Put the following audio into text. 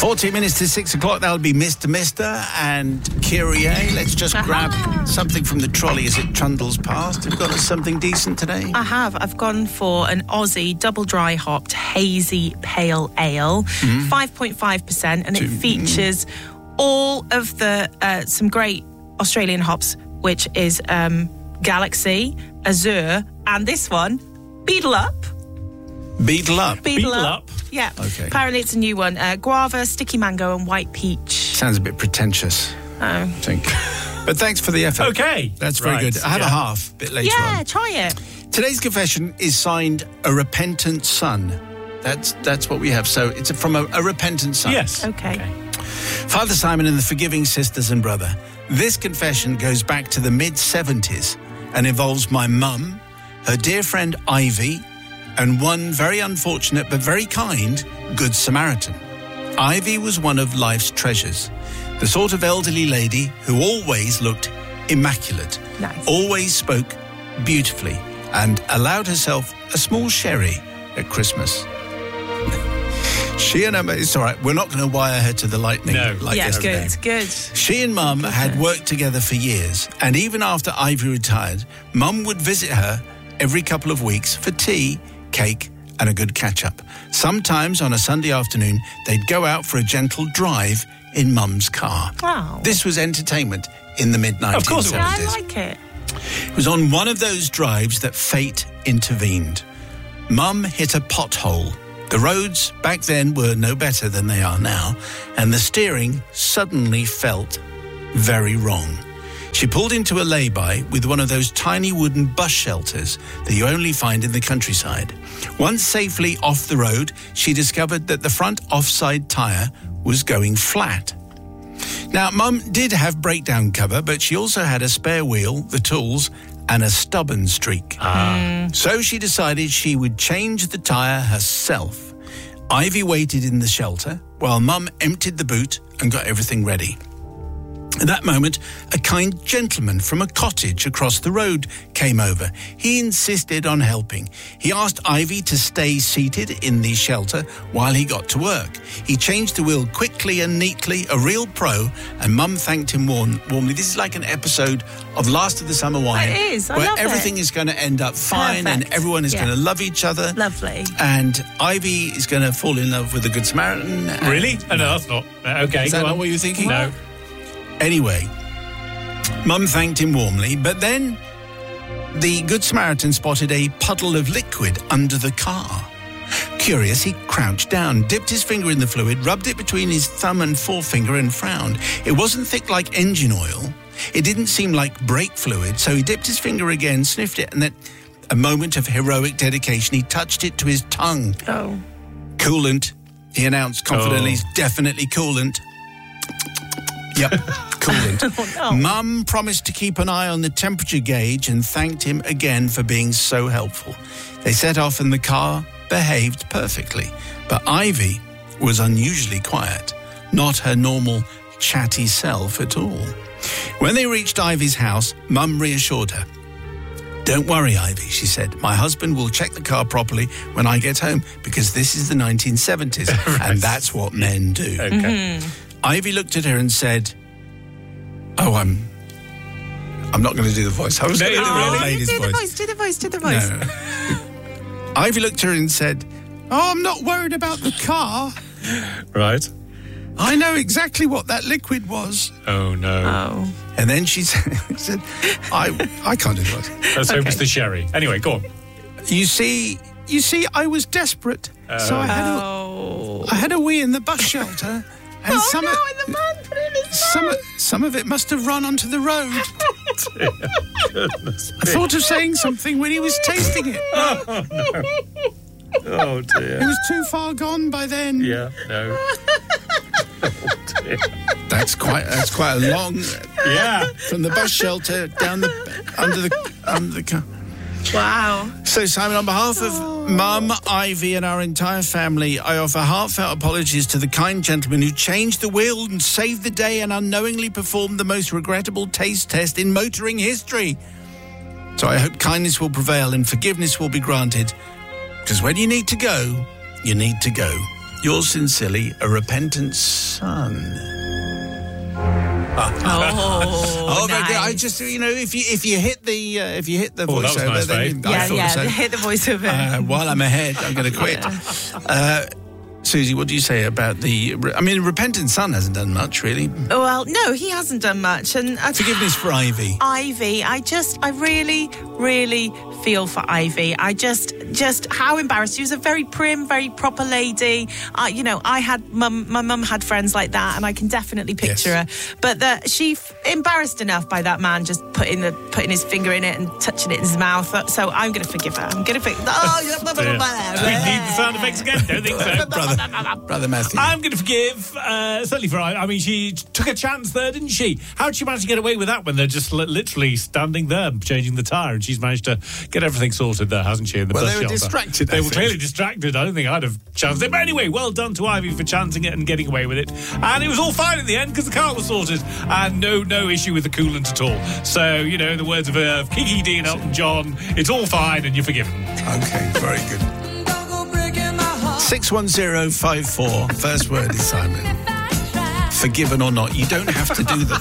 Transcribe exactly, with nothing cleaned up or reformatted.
fourteen minutes to six o'clock, that'll be Mister Mister and Kyrie. Let's just grab something from the trolley as it trundles past. Have you got us something decent today? I have. I've gone for an Aussie double dry hopped hazy pale ale, mm. five point five percent, and it mm. features all of the, uh, some great Australian hops, which is um, Galaxy, Azure, and this one, Beetle Up. Beetle Up? Beetle, Beetle up. up. Yeah. Okay. Apparently it's a new one. Uh, guava, sticky mango, and white peach. Sounds a bit pretentious. Oh. I think. But thanks for the effort. Okay. That's very right. good. I have yeah. a half, a bit later Yeah, on. try it. Today's confession is signed A Repentant Son. That's that's what we have. So it's from a, a repentant son. Yes. Okay. okay. Father Simon and the Forgiving Sisters and Brother. This confession goes back to the mid-seventies and involves my mum, her dear friend Ivy, and one very unfortunate but very kind Good Samaritan. Ivy was one of life's treasures, the sort of elderly lady who always looked immaculate, nice. always spoke beautifully, and allowed herself a small sherry at Christmas. She and Emma, it's all right, we're not going to wire her to the lightning no. like yeah, yesterday. good, good. She and Mum had worked together for years, and even after Ivy retired, Mum would visit her every couple of weeks for tea, cake, and a good catch-up. Sometimes on a Sunday afternoon, they'd go out for a gentle drive in Mum's car. Wow. This was entertainment in the mid nineteen seventies. Of course Yeah, I like it. It was on one of those drives that fate intervened. Mum hit a pothole. The roads back then were no better than they are now, and the steering suddenly felt very wrong. She pulled into a lay-by with one of those tiny wooden bus shelters that you only find in the countryside. Once safely off the road, she discovered that the front offside tyre was going flat. Now, Mum did have breakdown cover, but she also had a spare wheel, the tools, and a stubborn streak. Ah. So she decided she would change the tyre herself. Ivy waited in the shelter while Mum emptied the boot and got everything ready. At that moment, a kind gentleman from a cottage across the road came over. He insisted on helping. He asked Ivy to stay seated in the shelter while he got to work. He changed the wheel quickly and neatly, a real pro, and Mum thanked him warm, warmly. This is like an episode of Last of the Summer Wine. It is. I where love everything it. is going to end up fine Perfect. and everyone is Yeah. going to love each other. Lovely. And Ivy is going to fall in love with the Good Samaritan. and- Really? Oh, no, that's not. Uh, okay, Is that go not on. what you're thinking? No. Anyway, Mum thanked him warmly, but then the Good Samaritan spotted a puddle of liquid under the car. Curious, he crouched down, dipped his finger in the fluid, rubbed it between his thumb and forefinger and frowned. It wasn't thick like engine oil. It didn't seem like brake fluid, so he dipped his finger again, sniffed it, and then, a moment of heroic dedication, he touched it to his tongue. Oh. Coolant, he announced confidently. Oh. It's definitely coolant. Yep, coolant. Oh, no. Mum promised to keep an eye on the temperature gauge and thanked him again for being so helpful. They set off and the car behaved perfectly. But Ivy was unusually quiet, not her normal chatty self at all. When they reached Ivy's house, Mum reassured her. "Don't worry, Ivy," she said. "My husband will check the car properly when I get home because this is the nineteen seventies Right. and that's what men do." Okay. Mm-hmm. Ivy looked at her and said, "Oh, I'm I'm not going to do the voice. I was No, going to do really? the Oh, lady's do the voice. voice, do the voice, do the voice. No. Ivy looked at her and said, "Oh, I'm not worried about the car. Right. I know exactly what that liquid was." Oh, no. Oh. And then she said, I I can't do that. Let's hope Okay. it's the sherry. Anyway, go on. You see, you see, I was desperate. So I had, a, Oh. I had a wee in the bus shelter. And Oh, some, no, of, and the man put it in his some, mouth. of- some of it must have run onto the road. I thought of saying something when he was tasting it. Oh, It dear. was too far gone by then. Yeah, no. Oh, dear. That's quite that's quite a long Yeah. from the bus shelter down the under the under the car. Wow. So, Simon, on behalf of Mum, Ivy, and our entire family, I offer heartfelt apologies to the kind gentleman who changed the wheel and saved the day and unknowingly performed the most regrettable taste test in motoring history. So I hope kindness will prevail and forgiveness will be granted, because when you need to go, you need to go. yours sincerely, a repentant son. Oh, Oh, nice. but I just, you know, if you if you hit the uh, if you hit the Oh, that was voiceover, nice, then Faye. you, I Yeah, thought yeah, so. hit the voiceover. Uh, while I'm ahead, I'm going to quit. Uh, Susie, what do you say about the? I mean, repentant son hasn't done much, really. Well, no, he hasn't done much. And uh, Forgiveness for Ivy. Ivy, I just, I really, really feel for Ivy. I just, just how embarrassed. She was a very prim, very proper lady. Uh, you know, I had mum, my mum had friends like that, and I can definitely picture Yes. her. But the, she f- embarrassed enough by that man just putting the putting his finger in it and touching it in his mouth. So I'm going to forgive her. I'm going to forgive. Oh, blah, blah, blah, blah, Do we need the sound effects again? Don't think so. Brother, Brother Matthew. I'm going to forgive, uh, certainly for, I mean, she took a chance there, didn't she? How did she manage to get away with that when they're just li- literally standing there, changing the tyre, and she's managed to get everything sorted there, hasn't she? In the Well, bus they were shelter. distracted, I They were think. clearly distracted. I don't think I'd have chanced it. But anyway, well done to Ivy for chancing it and getting away with it. And it was all fine in the end because the car was sorted and no no issue with the coolant at all. So, you know, in the words of uh, Kiki, Dean, Elton John, it's all fine and you're forgiven. Okay, very good. six one zero five four. First word is Simon. Forgiven or not, you don't have to do the